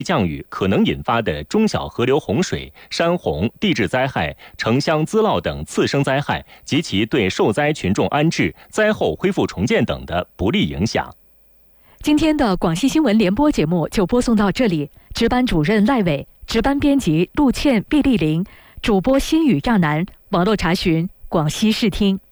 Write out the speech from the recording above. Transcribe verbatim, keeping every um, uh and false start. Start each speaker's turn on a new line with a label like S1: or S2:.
S1: 降雨可能引发的中小河流洪水、山洪、地质灾害、城乡滋涝等次生灾害及其对受灾群众安置、灾后恢复重建等的不利影响。
S2: 今天的广西新闻联播节目就播送到这里，值班主任赖伟，值班编辑陆倩、毕丽玲，主播心语亚楠，网络查询广西视听。